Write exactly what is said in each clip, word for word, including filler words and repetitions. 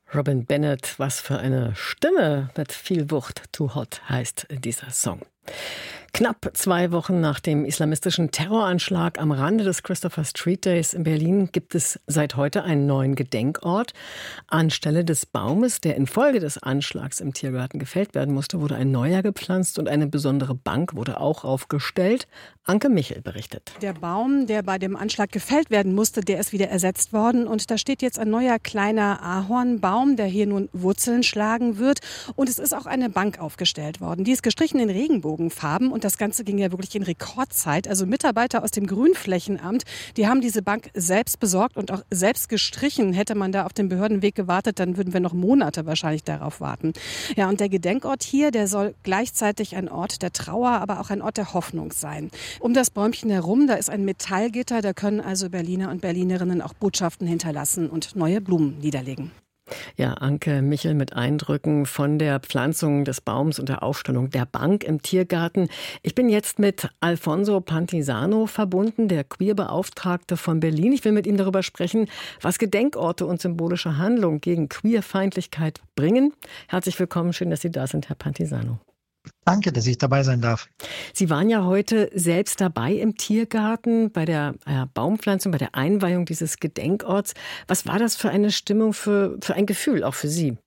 Robin Bennett, was für eine Stimme mit viel Wucht. Too Hot heißt dieser Song. Knapp zwei Wochen nach dem islamistischen Terroranschlag am Rande des Christopher Street Days in Berlin gibt es seit heute einen neuen Gedenkort. Anstelle des Baumes, der infolge des Anschlags im Tiergarten gefällt werden musste, wurde ein neuer gepflanzt und eine besondere Bank wurde auch aufgestellt. Anke Michel berichtet. Der Baum, der bei dem Anschlag gefällt werden musste, der ist wieder ersetzt worden. Und da steht jetzt ein neuer kleiner Ahornbaum, der hier nun Wurzeln schlagen wird. Und es ist auch eine Bank aufgestellt worden. Die ist gestrichen in Regenbogenfarben. Und das Ganze ging ja wirklich in Rekordzeit. Also Mitarbeiter aus dem Grünflächenamt, die haben diese Bank selbst besorgt und auch selbst gestrichen. Hätte man da auf den Behördenweg gewartet, dann würden wir noch Monate wahrscheinlich darauf warten. Ja, und der Gedenkort hier, der soll gleichzeitig ein Ort der Trauer, aber auch ein Ort der Hoffnung sein. Um das Bäumchen herum, da ist ein Metallgitter, da können also Berliner und Berlinerinnen auch Botschaften hinterlassen und neue Blumen niederlegen. Ja, Anke Michel mit Eindrücken von der Pflanzung des Baums und der Aufstellung der Bank im Tiergarten. Ich bin jetzt mit Alfonso Pantisano verbunden, der Queerbeauftragte von Berlin. Ich will mit ihm darüber sprechen, was Gedenkorte und symbolische Handlungen gegen Queerfeindlichkeit bringen. Herzlich willkommen, schön, dass Sie da sind, Herr Pantisano. Danke, dass ich dabei sein darf. Sie waren ja heute selbst dabei im Tiergarten bei der äh, Baumpflanzung, bei der Einweihung dieses Gedenkorts. Was war das für eine Stimmung, für, für ein Gefühl, auch für Sie?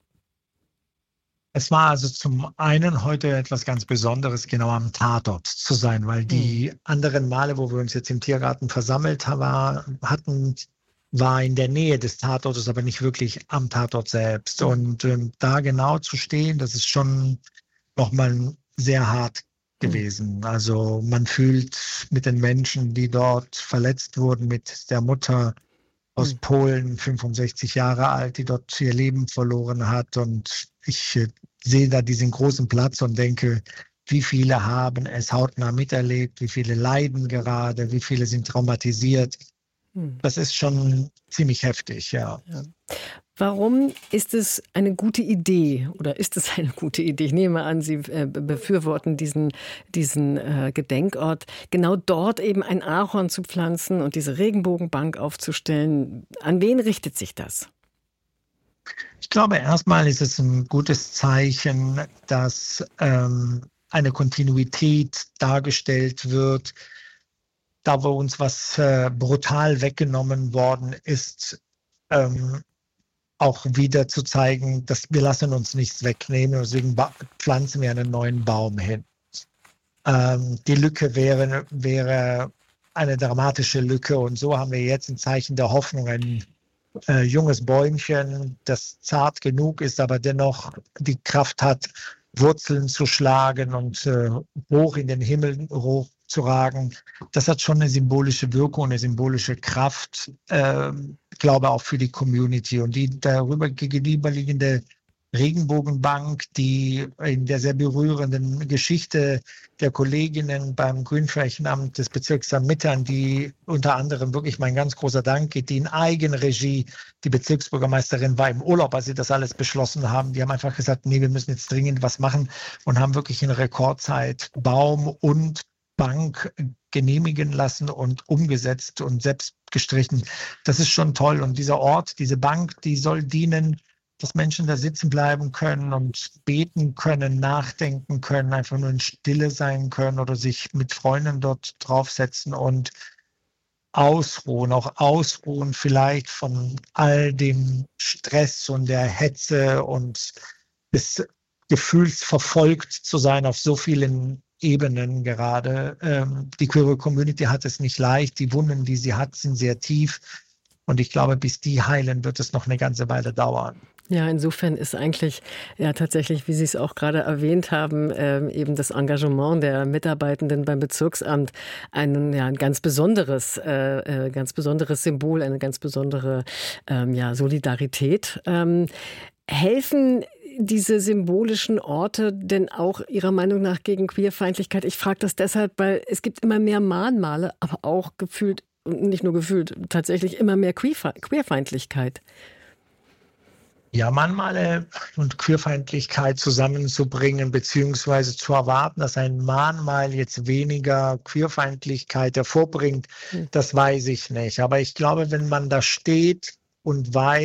Es war also zum einen heute etwas ganz Besonderes, genau am Tatort zu sein, weil die hm. anderen Male, wo wir uns jetzt im Tiergarten versammelt haben, hatten, war in der Nähe des Tatortes, aber nicht wirklich am Tatort selbst. Und ähm, da genau zu stehen, das ist schon nochmal sehr hart gewesen. Also man fühlt mit den Menschen, die dort verletzt wurden, mit der Mutter aus Polen, fünfundsechzig Jahre alt, die dort ihr Leben verloren hat. Und ich äh, sehe da diesen großen Platz und denke, wie viele haben es hautnah miterlebt, wie viele leiden gerade, wie viele sind traumatisiert. Das ist schon ziemlich heftig, ja. ja. Warum ist es eine gute Idee oder ist es eine gute Idee? Ich nehme an, Sie äh, befürworten diesen, diesen äh, Gedenkort, genau dort eben ein Ahorn zu pflanzen und diese Regenbogenbank aufzustellen. An wen richtet sich das? Ich glaube, erstmal ist es ein gutes Zeichen, dass ähm, eine Kontinuität dargestellt wird, da wo uns was äh, brutal weggenommen worden ist, ähm, auch wieder zu zeigen, dass wir lassen uns nichts wegnehmen, deswegen ba- pflanzen wir einen neuen Baum hin. Ähm, die Lücke wäre, wäre eine dramatische Lücke und so haben wir jetzt ein Zeichen der Hoffnung, ein äh, junges Bäumchen, das zart genug ist, aber dennoch die Kraft hat, Wurzeln zu schlagen und äh, hoch in den Himmel hoch zu ragen. Das hat schon eine symbolische Wirkung, eine symbolische Kraft, äh, glaube auch für die Community. Und die darüber gegenüberliegende Regenbogenbank, die in der sehr berührenden Geschichte der Kolleginnen beim Grünflächenamt des Bezirksamts Mitte, an die unter anderem wirklich mein ganz großer Dank geht, die in Eigenregie, die Bezirksbürgermeisterin war im Urlaub, als sie das alles beschlossen haben. Die haben einfach gesagt, nee, wir müssen jetzt dringend was machen und haben wirklich in Rekordzeit Baum und Bank genehmigen lassen und umgesetzt und selbst gestrichen. Das ist schon toll. Und dieser Ort, diese Bank, die soll dienen, dass Menschen da sitzen bleiben können und beten können, nachdenken können, einfach nur in Stille sein können oder sich mit Freunden dort draufsetzen und ausruhen, auch ausruhen vielleicht von all dem Stress und der Hetze und des Gefühls verfolgt zu sein auf so vielen Ebenen gerade. Ähm, die Queer Community hat es nicht leicht. Die Wunden, die sie hat, sind sehr tief. Und ich glaube, bis die heilen, wird es noch eine ganze Weile dauern. Ja, insofern ist eigentlich ja tatsächlich, wie Sie es auch gerade erwähnt haben, ähm, eben das Engagement der Mitarbeitenden beim Bezirksamt ein, ja, ein ganz besonderes, äh, ganz besonderes Symbol, eine ganz besondere ähm, ja, Solidarität. Ähm, helfen diese symbolischen Orte denn auch Ihrer Meinung nach gegen Queerfeindlichkeit? Ich frage das deshalb, weil es gibt immer mehr Mahnmale, aber auch gefühlt, nicht nur gefühlt, tatsächlich immer mehr Queerfeindlichkeit. Ja, Mahnmale und Queerfeindlichkeit zusammenzubringen, beziehungsweise zu erwarten, dass ein Mahnmal jetzt weniger Queerfeindlichkeit hervorbringt, das weiß ich nicht. Aber ich glaube, wenn man da steht und weiß,